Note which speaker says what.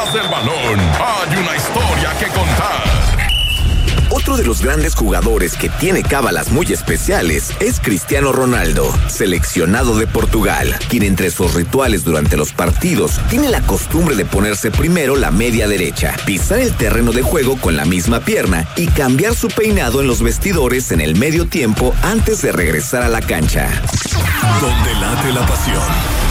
Speaker 1: Detrás del balón hay una historia que contar.
Speaker 2: Otro de los grandes jugadores que tiene cábalas muy especiales es Cristiano Ronaldo, seleccionado de Portugal, quien entre sus rituales durante los partidos tiene la costumbre de ponerse primero la media derecha, pisar el terreno de juego con la misma pierna y cambiar su peinado en los vestidores en el medio tiempo antes de regresar a la cancha.
Speaker 3: Donde late la pasión.